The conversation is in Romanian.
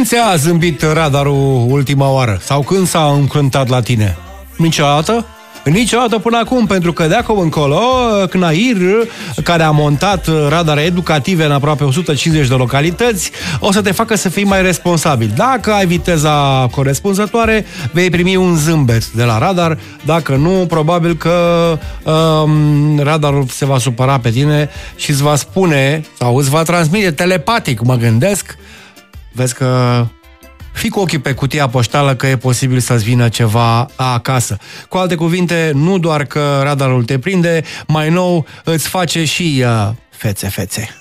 Când ți-a zâmbit radarul ultima oară? Sau când s-a încruntat la tine? Niciodată? Niciodată până acum, pentru că de acum încolo CNAIR, care a montat radare educative în aproape 150 de localități, o să te facă să fii mai responsabil. Dacă ai viteza corespunzătoare, vei primi un zâmbet de la radar. Dacă nu, probabil că radarul se va supăra pe tine și îți va spune sau îți va transmite telepatic, mă gândesc. Vezi că fii cu ochii pe cutia poștală că e posibil să-ți vină ceva acasă. Cu alte cuvinte, nu doar că radarul te prinde, mai nou îți face și fețe.